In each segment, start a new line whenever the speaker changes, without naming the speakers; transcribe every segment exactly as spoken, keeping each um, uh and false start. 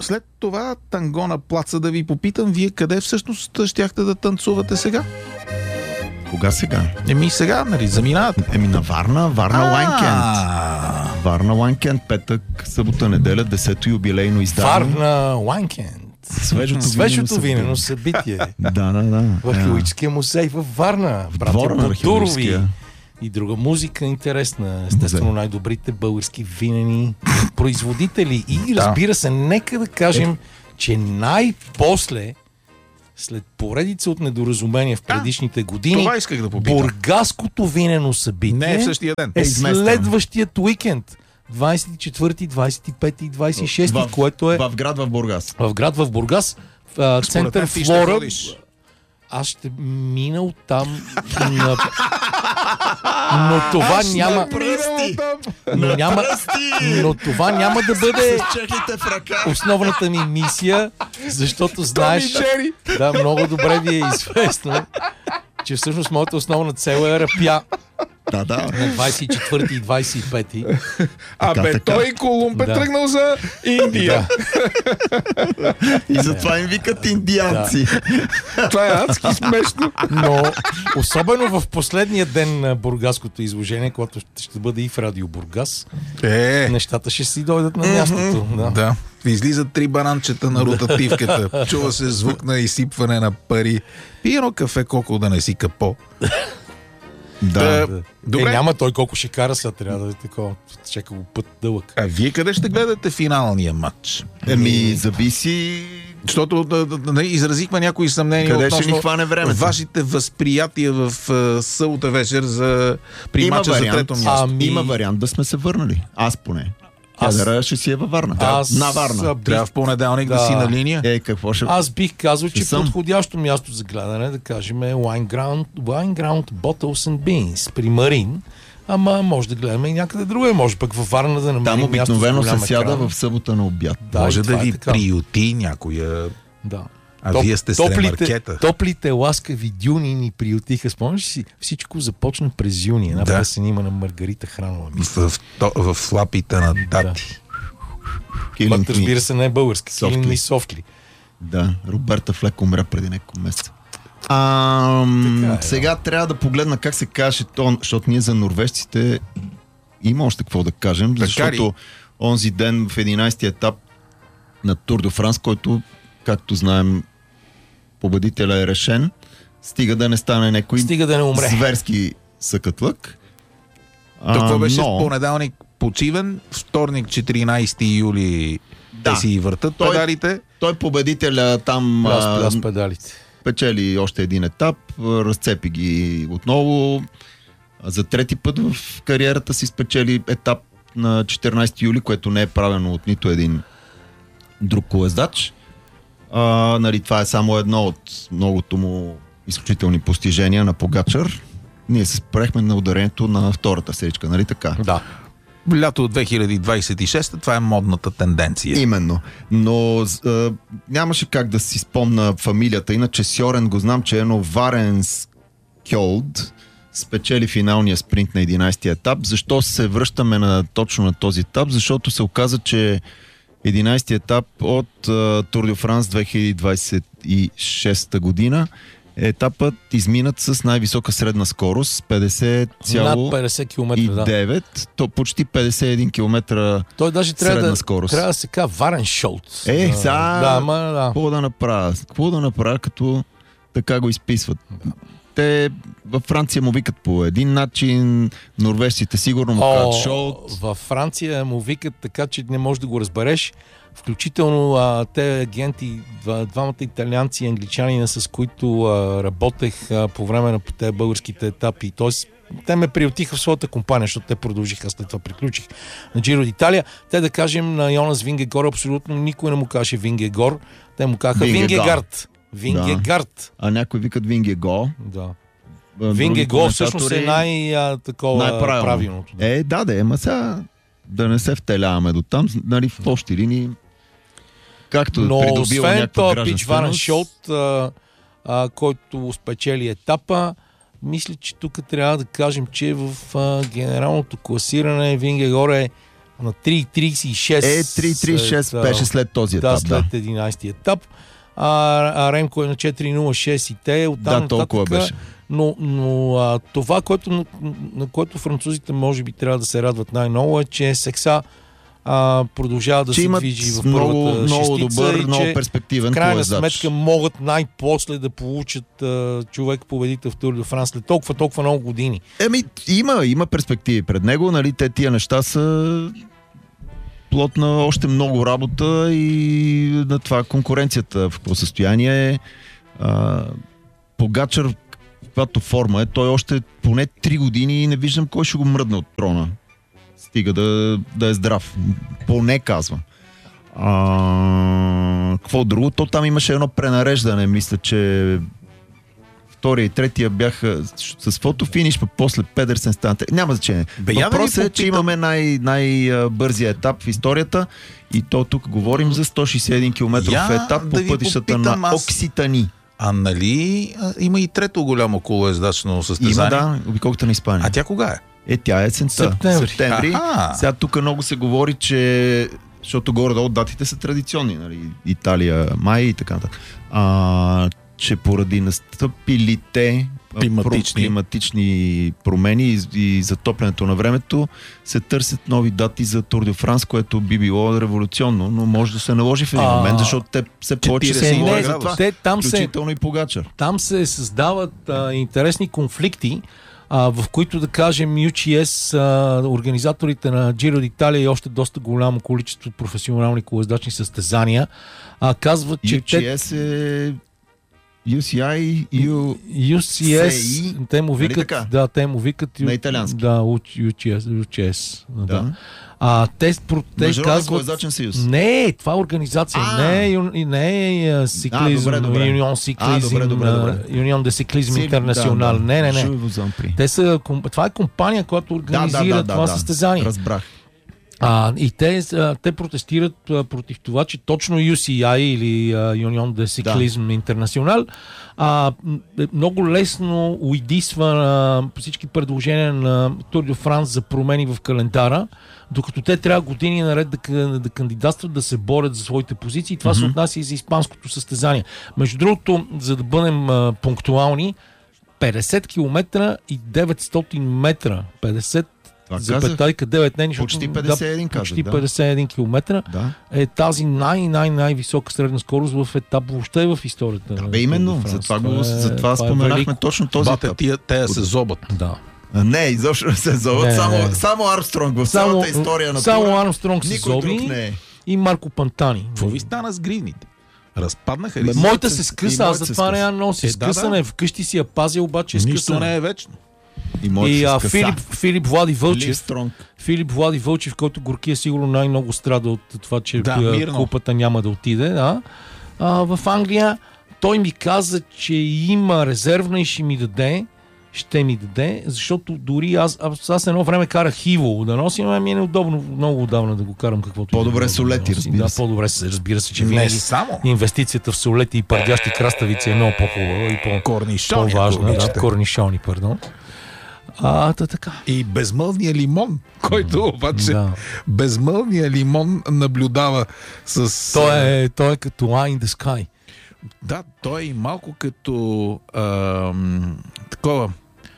след това танго на плаца да ви попитам, вие къде всъщност щяхте да танцувате сега?
Кога сега?
Еми сега, нали, заминават.
Еми на Варна, Варна Лайнкенд. Варна Лайнкенд, петък, събота, неделя, десето юбилейно издание.
Варна Лайнкенд.
Свежото,
Свежото винено събитие.
Да, да, да.
В археологическия музей във Варна.
Двора на
Братя Бутурови.
археологическия.
И друга музика интересна. Естествено, най-добрите български винени производители. И разбира се, нека да кажем, че най-после, след поредица от недоразумения в предишните години,
Това исках да попитам.
бургаското винено събитие
Не е в същия ден.
е
изместено.
следващият уикенд. двадесет и четвърти, двадесет и пети и двадесет и шести,
В-
което е
В град в Бургас.
в град в Бургас, в а,
Според
център
мен ти ще
Флора.
ходиш.
Аз ще мина оттам на... Но това няма...
Пръсти!
Но, няма, но това няма да бъде
С чехлите в ръка.
основната ми мисия, защото знаеш... Да, много добре ви е известно, че всъщност моята основна цел е Рапя
Да, да.
на двадесет и четвърти и двадесет и пети.
А
Така,
бе,
така.
той Колумб е
Да.
тръгнал за Индия.
И затова им викат индианци.
Това е адски смешно.
Но особено в последния ден на бургаското изложение, когато ще бъде и в Радио Бургас,
Е,
нещата ще си дойдат на мястото. Да.
да. Излизат три бананчета на ротативката. Чува се звук на изсипване на пари. Пи едно кафе, колко да не си капо.
Да.
Да.
Е,
Добре.
няма той колко ще кара сега, трябва да е такова. Чека го път дълъг.
А вие къде ще гледате финалния матч?
Еми, зависи...
Защото да, да, да, изразихме някои съмнения
Къде ще
относно
ни хване времето?
вашите възприятия в а, събота вечер за при
Има
мача за
вариант.
трето място.
Ами-
Има вариант да сме се върнали. Аз поне.
Аз-
Кедъра ще си е във Варна.
Аз
На Варна.
бих-
Трябва в понеделник да,
Да.
си на линия.
Е, какво ще...
Аз бих казал, че
съм.
подходящо място за гледане, да кажем, е Wine Ground, Wine Ground Bottles and Beans при Марин. Ама може да гледаме и някъде друга. Може пък във Варна да намерим
Там
място с
обикновено
голям
се сяда
екран.
в събота на обяд.
Да,
Може
и
да
това е
ви
така.
приюти някоя...
Да.
А вие сте с
топлите,
ремаркета.
топлите ласкави дюни ни приютиха. Спомняш си, всичко започна през юни. Една
Да.
песен има на Маргарита Хранова.
В, в, в, в лапите на тати.
Килинг
Път, разбира се, не е български.
Софтли.
Килинг ми софтли.
Да, Роберта Флек умря преди няколко месеца. А,
Така е,
сега трябва да погледна как се каже то, защото ние за норвежците има още какво да кажем,
Така
защото
ли?
онзи ден в единайсети етап на Тур де Франс, който, както знаем, победителя е решен, стига да не стане някой
Стига да не умре.
зверски съкатлък. А,
Това беше
но-
в понеделник почивен, вторник четиринайсети юли
Да.
те си въртат
Той-
педалите.
Той победителя там
Пляс,
а,
пляс педалите.
печели още един етап, разцепи ги отново. За трети път в кариерата си спечели етап на четиринайсети юли, което не е правено от нито един друг колездач. А, нали, това е само едно от многото му изключителни постижения на Погачар. Ние се спрехме на ударението на втората сечка, нали така?
Да.
Лято две хиляди двайсет и шеста, това е модната тенденция.
Именно. Но а, нямаше как да си спомна фамилията. Иначе Сьорен го знам, че е едно Варенс Кьолд спечели финалния спринт на единайсети етап. Защо се връщаме на, точно на този етап? Защото се оказа, че единайсети етап от Тур де Франс две хиляди двайсет и шеста година е етапът изминат с най-висока средна скорост петдесет
Над
цяло
петдесет
и
километра, да.
девет, то почти петдесет и един километра.
Той даже трябва
средна
да,
скорост.
трябва да се казва Варен Шолт.
Е,
Да,
сега...
Да, ама да.
Какво да направя? Какво да направя, като така го изписват? Те във Франция му викат по един начин, норвежците сигурно му казват
О,
шоут.
във Франция му викат така, че не можеш да го разбереш. Включително а, те агенти, два, двамата италианци и англичанина, с които а, работех а, по време на тези българските етапи. Тоест, те ме приютиха в своята компания, защото те продължиха, след това приключих на Джиро d'Италия. Те, да кажем, на Йонас Вингегор абсолютно никой не му каже Вингегор. Те му казаха
Вингегар.
Вингегард. Вингегард.
А някой викат Вингего.
Да.
Други
Вингего всъщност е
коментатори-
най-такова
най-правилно.
правилното. Да.
Е, да, да, ема сега да не се втеляваме до там, нали, в общи линии, както
Но
придобива
освен
някаква
това Пич Варен
гражданственост.
Шолт, а, а, който спечели етапа, мисля, че тук трябва да кажем, че в а, генералното класиране Вингегор е на три тридесет и шест.
Е, три тридесет и шест беше след този етап,
да.
да.
След единайсети етап. А, а Ремко е на четири нула шест и те оттам
да, толкова
нататък,
беше.
Но, но а, това, което, на, на което французите може би трябва да се радват най-ново е, че Секса а, продължава да
че
се движи в
много,
първата
много
шестица
добър,
и
много
че
перспективен
в крайна
колездач.
сметка могат най-после да получат а, човек победител в Тур де Франс след толкова, толкова много години.
Еми, има, има перспективи пред него, нали, те тия неща са плод на още много работа и на това конкуренцията в какво състояние е. А, Погачар, каквато форма е, той още поне три години и не виждам кой ще го мръдне от трона. Стига да, да е здрав. Поне казвам. А, какво друго? То там имаше едно пренареждане, мисля, че втория и третия бяха с фотофиниш, пък после Педерсен стана. Няма значение. Въпросът е, че имаме най- най-бързия етап в историята и то тук говорим за сто шейсет и един километров
Я
етап
да
по
ви
пътищата на
попитам аз.
Окситани.
А нали а, има и трето голямо колоездачно състезание?
Има, да, обиколката на Испания.
А тя кога е?
Е, тя е есента.
Септември.
Септември.
Аха.
Сега тук много се говори, че защото горе-долу датите са традиционни, нали? Италия, май и така нататък. А, че поради настъпилите
Климатични.
климатични промени и, и затоплянето на времето се търсят нови дати за Тур де Франс, което би било революционно, но може да се наложи в един
А,
момент, защото те се повече се
четирийсет
говори
не,
за това.
те там се,
Включително и Погачар.
там се създават а, интересни конфликти, а, в които, да кажем, Ю Си Ес, а, организаторите на Джиро d'Italia и още доста голямо количество професионални колоездачни състезания, а, казват, че
Ю Си Ес е Ю Си Ай, Ю...
Ю Си Ес,
Си,
те му
нали
викат,
така?
да, те му викат
На италиански.
Да, Ю Си Ес. Да.
Да.
А, те, про- те
Международен
казват...
колоездачен съюз.
Не, това е организация.
А.
Не е, ю- не е а, Сиклизъм,
А, добре, добре.
Юнион
А,
Сиклизъм,
добре, добре, добре.
Юнион де Сиклизъм
Си-
Интернационал.
да, да.
Не, не, не.
Je vous en prie.
Те са, ком- това е компания, която организира
да, да, да,
това
да.
състезание.
Разбрах.
А, и те, а, те протестират а, против това, че точно Ю Си Ай или Юнион де Сиклизъм Интернационал а, м- е много лесно уидисва а, всички предложения на Тур де Франс за промени в календара, докато те трябва години наред да, к- да кандидатстват, да се борят за своите позиции. Това mm-hmm. се отнася и за испанското състезание. Между другото, за да бъдем а, пунктуални, петдесет километра и деветстотин метра. петдесет
Това
за
казах.
петайка девет, не,
Почти петдесет и един
да,
казах,
почти
да.
петдесет и един километра
Да.
е тази най-най-най-висока средна скорост в етап въобще в историята.
Да,
на
бе,
Тур
именно.
де Франс.
Затова, го,
Това е-
затова
това е
споменахме
велико.
точно този
Бате,
етап.
тия, те се зобат.
Да.
А, Не, изобщо не се зоват.
Не,
Само,
не.
само Армстронг в
Само,
цялата история на
само
тура.
Армстронг се
Никой друг
зоби
не е.
и Марко Пантани.
Какво ви стана с гривните? Разпаднаха ли
Бе,
се?
Моята
се-
се
и
скъса,
моята
аз
се
затова не
скъса.
я нося.
Е, да,
Скъсана
да.
е, вкъщи си я пазя, обаче е
Нищо
скъсана.
не е вечно.
И, моята
И
се
а,
скъса.
Филип, Филип Влади Вълчев,
Ливстронг.
Филип Влади Вълчев, който горкия сигурно най-много страда от това, че
Да,
а,
мирно.
купата няма да отиде. Да. А, в Англия той ми каза, че има резервна и ще ми даде. Ще ми даде, защото дори аз, аз, аз едно време карах хиво да носим, а ми е неудобно много отдавна да го карам каквото. и да
По-добре
било
солети,
да носи.
разбира
Да,
се.
по-добре се, разбира се, че
Не
винаги
само.
инвестицията в солети и пардящи краставици е много по-хубава и по-
Корнишони,
по-важна.
ако
Да,
обичате.
корнишони, пардон. А, та така.
И безмълвния лимон, който обаче
Да.
безмълвния лимон наблюдава с...
Той е, той е като Eye in the Sky.
Да, той е и малко като ам, такова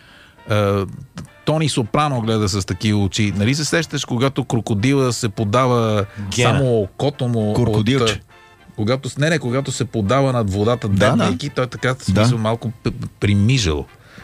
а, Тони Сопрано гледа с такива очи. Нали се сещаш, когато крокодила се подава
Гена.
само окото му
Крокодилче.
от... Когато, не, не, когато се подава над водата,
Да,
дебнейки, той така в смисъл малко п- п- примижал.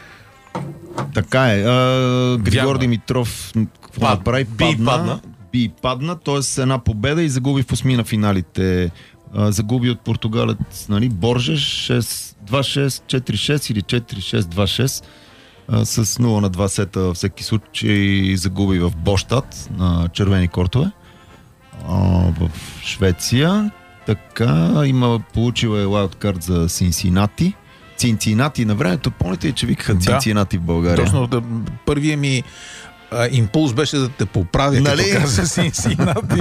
Така е. А, Григор
Вярно.
Димитров какво
Пад-
направи?
би и падна.
Би и падна, т.е. една победа и загуби в осми на финалите. А, загуби от португалец, нали, Боржеш шест два шест четири шест или четири шест два шест а, с нула на два сета във всеки случай загуби в Боштад на червени кортове а, в Швеция. Така, има получила е лайлдкарт за Синсинати. Цинцинати на времето, помните ли, че викаха
Да.
Цинцинати в България?
Точно да, първият ми а, импулс беше да те поправя,
Нали?
като каза Синсинати.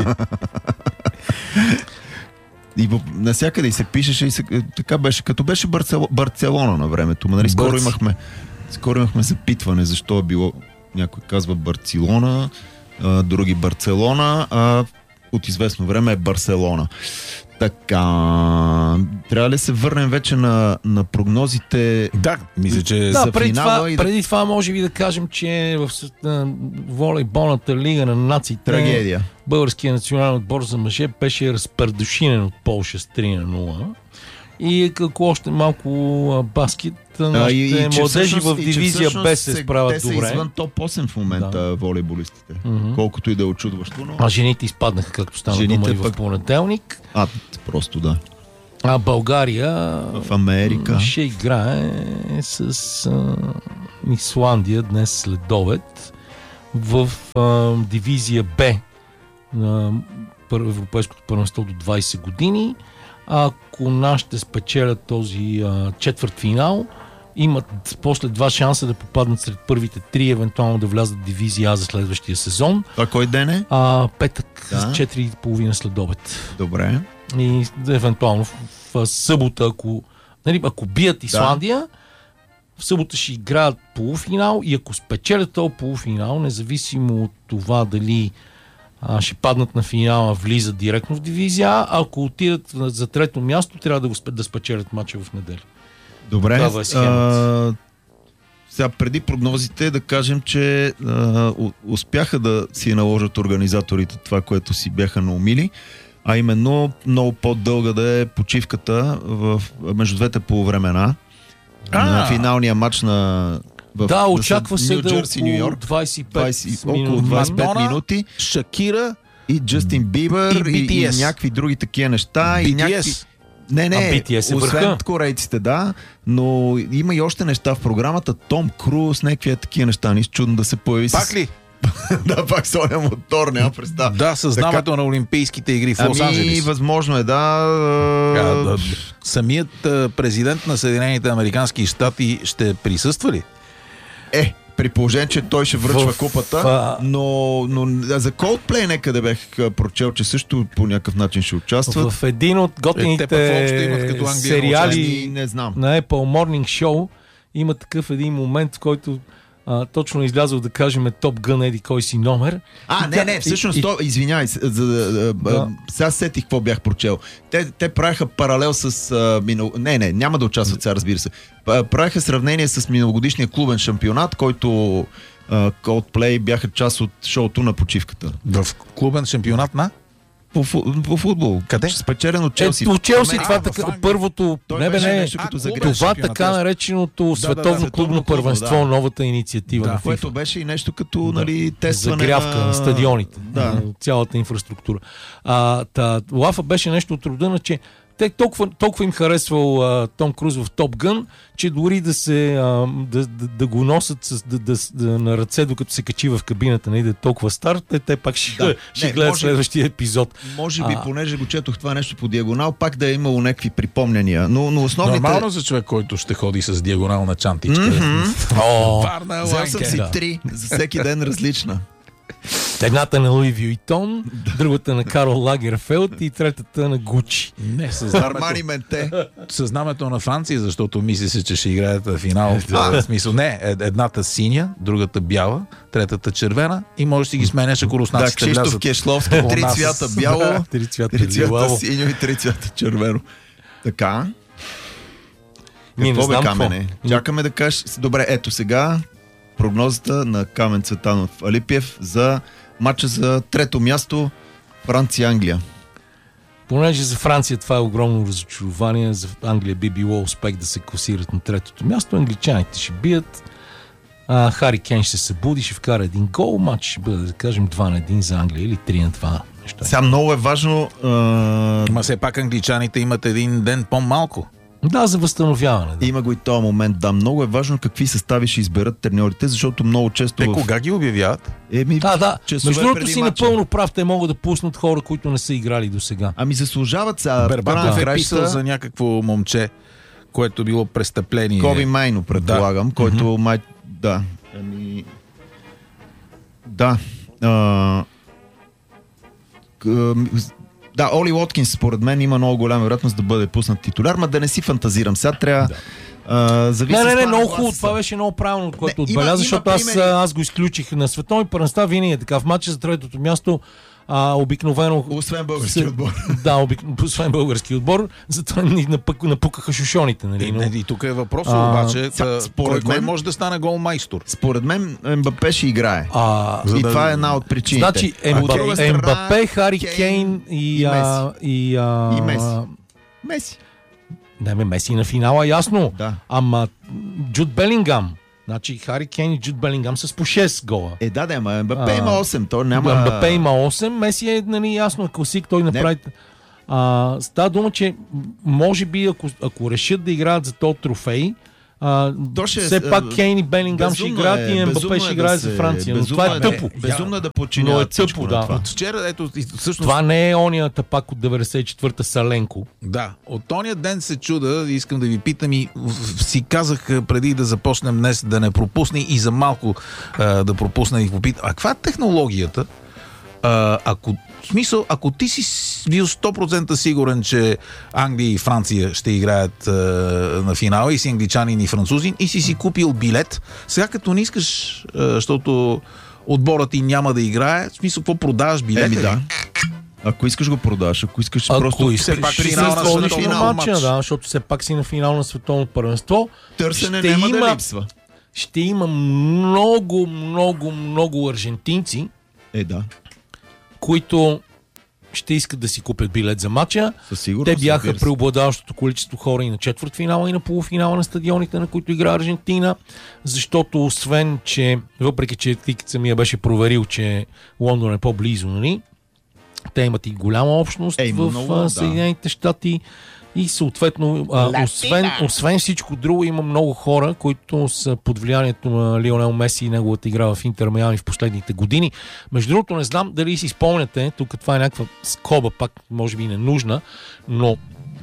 И в, насякъде и се пишеше и се, е, така беше, като беше Барцело, Барцелона на времето. Ма, нали, скоро,
Бърци.
имахме, скоро имахме запитване защо е било, някой казва Барцелона, а, други Барселона, а от известно време е Барселона. Така, трябва ли се върнем вече на, на прогнозите?
Да, мисля, че
Да,
за
преди,
финала
това,
и
преди това може би да кажем, че в а, волейболната лига на нациите
Трагедия.
българският национален отбор за мъже беше разпредушинен от Полша с три на нула. И ако още малко а, баскет, нашите
и, и, че
младежи
всъщност-
в
и че
дивизия
всъщност
Б се справят
те са
добре.
извън топ осем в момента,
Да.
волейболистите.
Мгм.
Колкото и да е очудващо, но...
А жените изпаднаха, както стана
Жените
дума и в
пък-
понеделник.
А, просто да.
А България
В Америка.
ще играе с а, Исландия днес след обед в а, дивизия Б на пър- Европейското първенство до двайсет години. Ако нашите спечелят този а, четвърт финал, имат после два шанса да попаднат сред първите три, евентуално да влязат в дивизия А за следващия сезон.
Това кой ден е?
А, петък
Да.
с четири и половина след обед.
Добре.
И евентуално в, в събота, ако, нали, ако бият Исландия, в събота ще играят полуфинал и ако спечелят този полуфинал, независимо от това дали а, ще паднат на финала, влизат директно в дивизия А, ако отидат за трето място, трябва да, го, спе- да спечелят матча в неделя.
Добре.
Такава е схемата.
А, сега преди прогнозите да кажем, че а, у- успяха да си наложат организаторите това, което си бяха наумили, а именно много по-дълга да е почивката в, между двете полувремена
А.
на финалния матч на в,
Да, очаква се
Ню
да е
Джерси, Ню
около
Йорк.
двайсет и пет
двайсет, около
минути.
двайсет и пет
Мадона,
минути
Шакира,
и Джастин Бибър
И
и, и,
би ти ес.
някакви други такива неща. И
Би Ти
някакви...
Ес.
Не, не,
А би ти ес е
освен
върха.
корейците, да, но има и още неща в програмата. Том Круз, някакви такива неща. Нищо чудно да се появи.
Пак
с...
ли?
да, пак с оня мотор, няма представа.
Да, със знамето на Олимпийските игри в
Ами,
Лос-Анджелес.
възможно е, да.
А, да. Самият а, президент на Съединените американски щати ще присъства ли?
Е, при положение, че той ще връчва
В-
купата,
а-
но, но за Coldplay некъде бех а, прочел, че също по някакъв начин ще участват.
В един от
Е, те пък въобще имат
готините
като Англия
Ами,
сериали
не знам.
на Apple Morning Show има такъв един момент, в който а, точно е излязъл да кажем Top Gun еди кой си номер.
А,
И
не,
тя-
не, всъщност,
и-
то, извинявай, с- за, за,
Да.
да. сега сетих какво бях прочел. Те, те правиха паралел с а, минал... Не, не, няма да участват сега, разбира се. П- Правиха сравнение с миналогодишния клубен шампионат, който а, Coldplay бяха част от шоуто на почивката.
В клубен шампионат на?
По, фу- по футбол.
Къде?
Спечелен от Челси.
Е, от Челси
А,
това
в
така,
Англия.
първото,
Той
не бе,
беше
не,
нещо като
а,
загреш.
клубен
това
шампионат,
така
аз-
нареченото
да,
световно
световно
клубно
клубно,
първенство,
да.
новата инициатива
Да.
на FIFA.
Което беше и нещо като,
Да.
нали, тестване
Загрявка
на...
на стадионите,
Да.
на цялата инфраструктура. А, та, лафа беше нещо от рода на, че те толкова, толкова им харесвал а, Том Круз в Топ Гън, че дори да се а, да, да, да го носят с, да, да, да, на ръце, докато се качи в кабината, не да е толкова стар, те, те пак ще,
Да.
ще
Не,
гледат
може-
следващия епизод.
Може би,
А.
понеже го четох това нещо по диагонал, пак да е имало някакви припомняния. Но, но основните...
Нормално за човек, който ще ходи с диагонална чантичка.
О,
Варна
Взел съм
лайнке.
си
Да.
три, за всеки ден различна.
едната на Луи Вюитон, другата на Карл Лагерфелд и третата на Гучи.
Не, с
Армани
знамето,
Менте.
с знамето на Франция, защото мисли се, че ще играят в финал. В смисъл, не, ед- едната синя, другата бяла, третата червена и можеш да си ги сменяш, ако
Да,
руснаците
Кшиштоф
влязат.
Кешловски,
у
три
нас.
цвята бяло,
Да, три цвята
три цвята
лилаво.
синьо и три цвята червено. Така.
Ние не
Какво бе,
знам
Камене?
какво.
Чакаме да кажеш. Добре, ето сега прогнозата на Камен Цветанов Алипиев за матча за трето място Франция-Англия.
Понеже за Франция това е огромно разочарование, за Англия би било успех да се класират на третото място, англичаните ще бият, а, Хари Кейн ще се събуди, ще вкара един гол, матч ще бъде, да кажем, два на един за Англия или три на два. Нещо.
Сега много е важно. А...
Ма все пак англичаните имат един ден по-малко.
Да, за възстановяване. Да.
Има го и този момент. Да, много е важно какви състави ще изберат треньорите, защото много често...
Те
в...
кога ги обявяват?
Еми,
Да, да.
часове
Между другото
преди
си
мача.
напълно прав, те могат да пуснат хора, които не са играли до сега.
Ами заслужават сега.
Бербатов
в
е
края на
писал
краищата,
за някакво момче, което било престъпление.
Коби Майно, предполагам,
Да.
който май... Да. Ами... Да. А... к- Да, Оли Уоткинс, според мен, има много голяма вероятност да бъде пуснат титуляр, ма да не си фантазирам. Сега трябва... А, зависи
Не, не,
с
не,
това
много
на
хубаво.
гласа.
Това беше много правилно, което
Не, има-
отбеляза,
има
защото аз,
примери.
аз го изключих на световни първенства. Винаги е така. В матча за третото място а, обикновено...
Освен български
се-
отбор.
Да, обик... освен български отбор, затова ни напък... напукаха шушоните. Нали?
И,
Но...
не, и тук е въпросът,
А,
обаче,
са-
та,
според
кой, кой
мен-
може да стане голмайстор?
Според мен Мбапе ще играе.
А,
За
И
да-
това е една от причините.
значи
А от друга
Ембапе,
страна,
Ембапе, Хари
Кейн
Кейн и...
и
а, и, а,
И Меси. Меси.
Не, бе, Меси на финала, ясно.
Да.
Ама Джуд Белингам. Значи Хари Кейн и Джуд Белингам са с по шест гола.
Е, да, да, ама Мбапе
А,
има осем. То няма...
Мбапе има осем, Меси е, нали, ясно, класик, той направи... А, става дума, че може би, ако, ако решат да играят за този трофей, а,
То ще е,
все пак
а,
Кейн и Белингам ще
Безумно
играят
е,
и
безумно
Мбапе
е
ще
да
играе
се-
за Франция. Но
безумно
това е
е,
тъпо.
Безумно е да
Но
подчиняват
е тъпо,
всичко
да.
на това.
От вчера, ето, и всъщност,
Това не е ония тапак от деветдесет и четвърта Саленко.
да, от тония ден се чуда, искам да ви питам и в- си казах а, преди да започнем днес да не пропусне и за малко а, да пропусна и попитам. А каква е технологията? А, ако, в смисъл, ако ти си с- бил сто процента сигурен, че Англия и Франция ще играят а, на финала и си англичанин и французин и си си купил билет, сега като не искаш, а, защото отборът ти няма да играе, в смисъл, какво продаваш билет?
Еми да. Ако искаш го продаш, ако искаш
Ако
просто
искаш
все пак
ще
финал на
присъстваш
световно
на
матч.
матча, да, защото все пак си на финал на световно първенство.
търсене
ще
няма
има-
да липсва.
Ще има много, много, много аржентинци,
Е, да.
които ще искат да си купят билет за матча.
Със сигурност.
Те бяха
разбира се.
преобладаващото количество хора и на четвъртфинала, и на полуфинала на стадионите, на които игра Аржентина, защото освен, че въпреки, че Тикът самия беше проверил, че Лондон е по-близо, нали? Те имат и голяма общност
Е, има
в
много,
а,
да.
Съединените щати и съответно, а, освен, освен всичко друго, има много хора, които са под влиянието на Лионел Меси и неговата игра в Интер Майами в последните години. Между другото, не знам дали си спомняте, тук това е някаква скоба, пак може би ненужна, но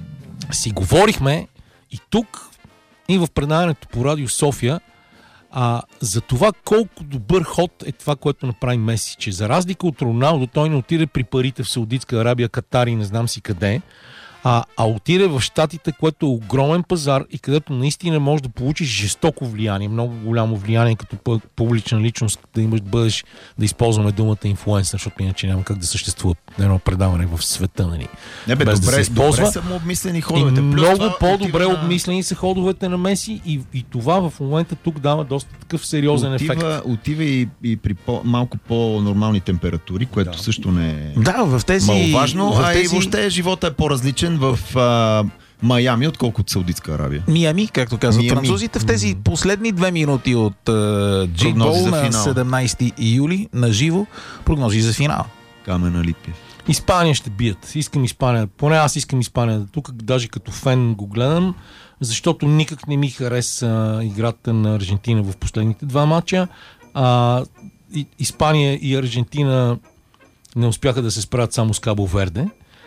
си говорихме и тук, и в предаването по Радио София, а, за това колко добър ход е това, което направи Меси, че за разлика от Роналдо, той не отиде при парите в Саудитска Арабия, Катар и не знам си къде, а, а отиде в Щатите, което е огромен пазар и където наистина можеш да получиш жестоко влияние, много голямо влияние като пъ- публична личност, да имаш, да бъдеш, да използваме думата инфлуенсър, защото иначе няма как да съществува едно предаване в света, нали?
Не бе,
без да
добре,
се използва.
добре са му обмислени
И
ходовете. Плюс
много
това
по-добре
отива на-
обмислени са ходовете на Меси и, и това в момента тук дава доста такъв сериозен ефект.
Отива, отива и, и при по, малко по-нормални температури, което
Да.
също не е
Да, в тези...
маловажно,
в
а
тези...
и въобще живота е по-различен в а, Майами, отколкото Саудитска Арабия.
Миами, както казват
Миами.
французите, в тези последни две минути от uh,
Прогнози
G-Ball
за
на
финал.
седемнайсети юли на живо, прогнози за финал.
Камена Липиев.
Испания ще бият. Искам Испания. Поне аз искам Испания. Тук даже като фен го гледам, защото никак не ми хареса играта на Аржентина в последните два матча. А, и, Испания и Аржентина не успяха да се справят само с Кабо Верде.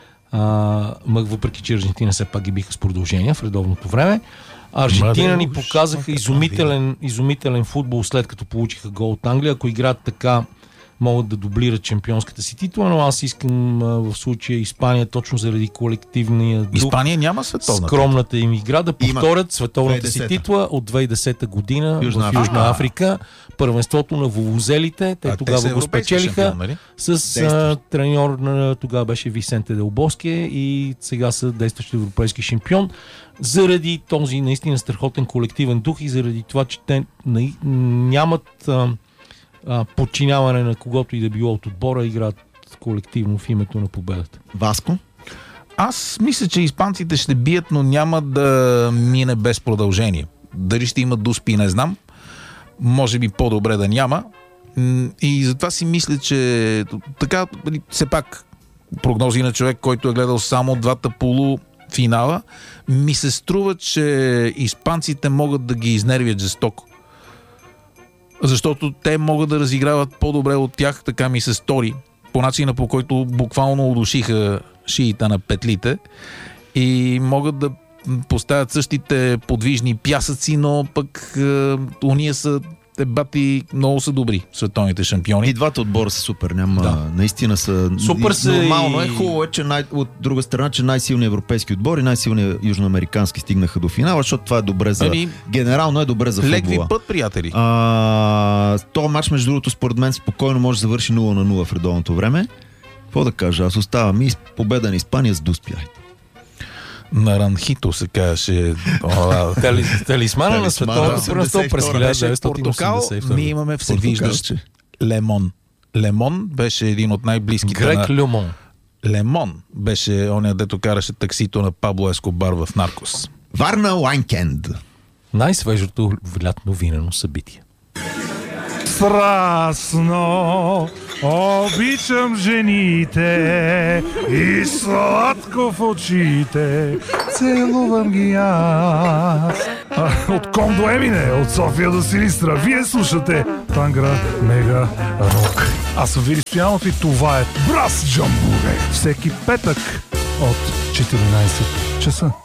А, мък въпреки, че Аржентина все пак ги биха с продължения в редовното време. Аржентина
Младе,
ни
уж,
показаха
макар
изумителен, изумителен футбол след като получиха гол от Англия. Ако играят така, могат да дублират шампионската си титла, но аз искам а, в случая Испания точно заради колективния дух,
Испания няма световна.
скромната им игра да
Има.
повторят световната си
две хиляди и десета.
титла от две хиляди и десета година
Южна
в Южна
Африка.
Африка. Първенството на вувузелите. Те
А,
тогава
са
го
европейски
спечелиха
шампион, нали?
с а,
Действащ.
треньор на тогава беше Висенте Дел Боске и сега са действащ европейски шампион. Заради този наистина страхотен колективен дух и заради това, че те наи- нямат а, а, подчиняване на когото и да било от отбора, играят колективно в името на победата.
Васко?
Аз мисля, че испанците ще бият, но няма да мине без продължение. Дали ще има дуспи, не знам. Може би по-добре да няма. М, И затова си мисля, че така, нали, все пак прогнози на човек, който е гледал само двата полуфинала, ми се струва, че испанците могат да ги изнервят жестоко. Защото те могат да разиграват по-добре от тях, така ми се стори, по начина, по който буквално удушиха шиите на петлите и могат да поставят същите подвижни пясъци, но пък е, уния са те бати много са добри, световните шампиони.
И двата отбора са супер, няма, да. Наистина са...
Супер са
нормално
и...
е, хубаво е, че най... от друга страна, че най-силни европейски отбори, най-силни южноамерикански стигнаха до финала, защото това е добре за... Ами... Генерално е добре за футбола.
Лег ви път, приятели.
А, то матч, между другото, според мен спокойно може да завърши нула на нула в редовното време. Какво да кажа? Аз оставам и победа на Испания с Дуспяй.
Наранхито се казваше.
Талисмана на световното първенство през хиляда деветстотин осемдесет и втора.
Ние имаме всевиждащ Лемон. Лемон беше един от най-близките
Грек
на...
Люмон.
Лемон беше оня, дето караше таксито на Пабло Ескобар в Наркос.
Варна Лайнкенд.
Най-свежото лятно винено събитие.
Страстно обичам жените и сладко в очите целувам ги аз. А, от Ком до Емине, от София до Силистра, вие слушате Тангра Мега Рок. Аз съм Вили Стоянов и това е Брас Джамбуре. Всеки петък от четиринайсет часа.